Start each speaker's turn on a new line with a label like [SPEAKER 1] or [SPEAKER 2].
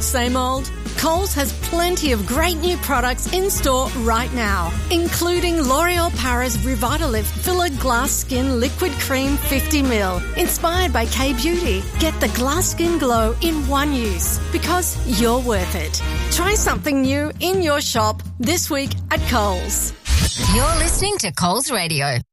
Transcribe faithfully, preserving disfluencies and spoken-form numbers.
[SPEAKER 1] old, same old? Coles has plenty of great new products in store right now, including L'Oreal Paris Revitalift Filler Glass Skin Liquid Cream fifty milliliters, inspired by K-Beauty. Get the glass skin glow in one use, because you're worth it. Try something new in your shop this week at Coles.
[SPEAKER 2] You're listening to Coles Radio.